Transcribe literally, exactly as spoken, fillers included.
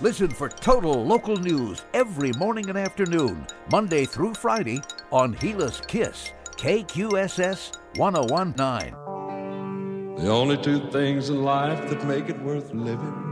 Listen for total local news every morning and afternoon, Monday through Friday on Gillis Kiss, K Q S S ten nineteen. The only two things in life that make it worth living